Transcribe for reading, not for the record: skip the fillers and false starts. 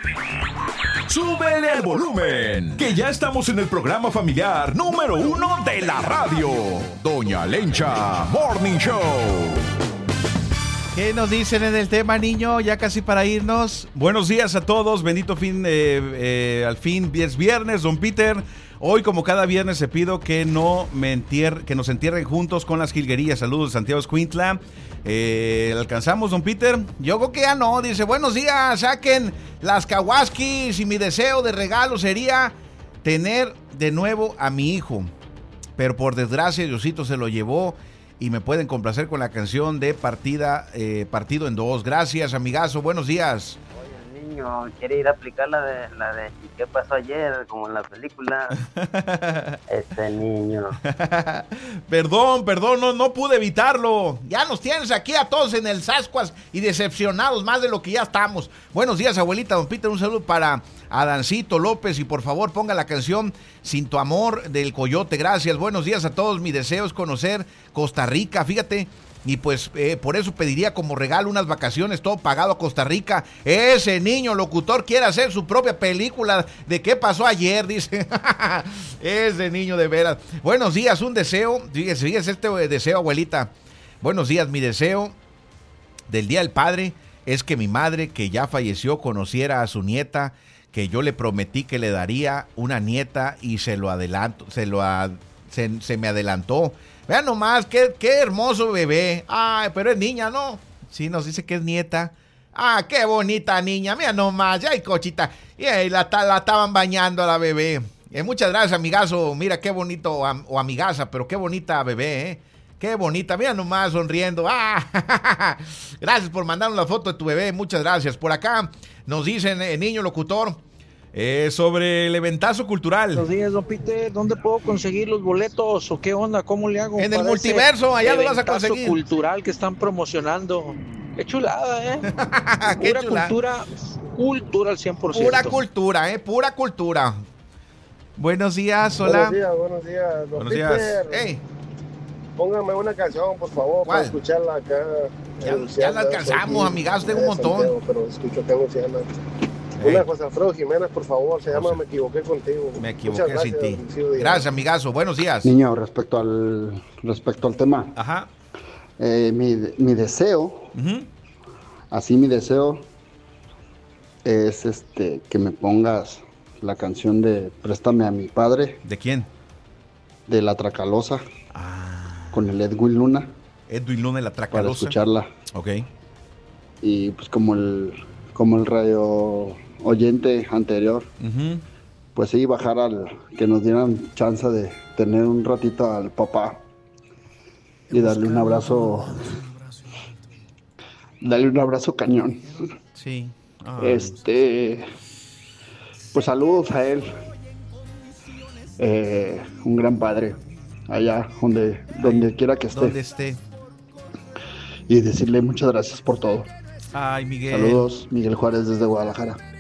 ¡Súbele al volumen! Que ya estamos en el programa familiar número 1 de la radio. Doña Lencha Morning Show. ¿Qué nos dicen en el tema, niño? Ya casi para irnos. Buenos días a todos. Bendito fin. Al fin es viernes, don Peter. Hoy, como cada viernes, se pido que nos entierren juntos con las jilguerías. Saludos de Santiago Escuintla. ¿Alcanzamos, don Peter? Yo creo que ya no. Dice, buenos días, saquen las kawaskis y mi deseo de regalo sería tener de nuevo a mi hijo. Pero por desgracia, Diosito se lo llevó y me pueden complacer con la canción de Partido en Dos. Gracias, amigazo. Buenos días. Oye, el niño quiere ir a aplicar la de ¿y qué pasó ayer? Como en la película. Este niño. Perdón, no pude evitarlo. Ya nos tienes aquí a todos en el Sascuas y decepcionados más de lo que ya estamos. Buenos días, abuelita, don Peter. Un saludo para Adancito López y por favor ponga la canción Sin tu amor del Coyote. Gracias. Buenos días a todos. Mi deseo es conocer Costa Rica, fíjate. Y pues por eso pediría como regalo unas vacaciones, todo pagado a Costa Rica. Ese niño locutor quiere hacer su propia película de qué pasó ayer, dice. Ese niño de veras. Buenos días, un deseo. Fíjese este deseo, abuelita. Buenos días, mi deseo del Día del Padre es que mi madre, que ya falleció, conociera a su nieta, que yo le prometí que le daría una nieta y se me adelantó. Vean nomás, qué hermoso bebé. Ay, pero es niña, ¿no? Sí, nos dice que es nieta. Ah, qué bonita niña. Mira nomás, ya hay cochita. Y ahí la estaban bañando a la bebé. Muchas gracias, amigazo. Mira qué bonito, o amigaza, pero qué bonita bebé, ¿eh? Qué bonita. Mira nomás, sonriendo. Ah, gracias por mandarnos la foto de tu bebé. Muchas gracias. Por acá nos dicen, niño locutor, sobre el eventazo cultural. Buenos días, don Peter. ¿Dónde puedo conseguir los boletos o qué onda? ¿Cómo le hago? En el multiverso, allá lo vas a conseguir. Eventazo cultural que están promocionando. Qué chulada, ¿eh? Qué pura chulada. Cultura al 100%. Pura cultura, pura cultura. Buenos días, hola. Buenos días, don Buenos Peter. días. Hey. Póngame una canción, por favor, ¿cuál? para escucharla acá. Ya la alcanzamos, amigas, tengo un montón. Pero escucho que anuncian. Una José Alfredo Jiménez, por favor, se llama Me equivoqué contigo. Me equivoqué sin ti. Gracias, amigazo. Buenos días. Niño, respecto al tema. Ajá. Mi deseo, así mi deseo es que me pongas la canción de Préstame a mi padre. ¿De quién? De La Tracalosa. Ah. Con el Edwin Luna. Edwin Luna y La Tracalosa. Para escucharla. Ok. Y pues como el radio oyente anterior, pues sí, bajar que nos dieran chance de tener un ratito al papá y darle un abrazo cañón. Sí. Pues saludos a él, un gran padre allá donde quiera que esté. Donde esté. Y decirle muchas gracias por todo. Ay, Miguel. Saludos, Miguel Juárez desde Guadalajara.